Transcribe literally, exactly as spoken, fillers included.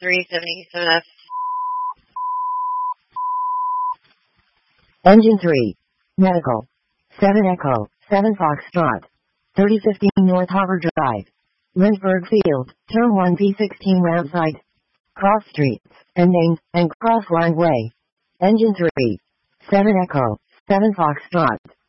three seventy-seven F. Engine three. Medical. seven Echo, seven Foxtrot. thirty fifteen North Harbor Drive. Lynchburg Field, Turn one P sixteen ramp site. Cross streets, and named, and cross line way. Engine three. seven Echo, seven Foxtrot.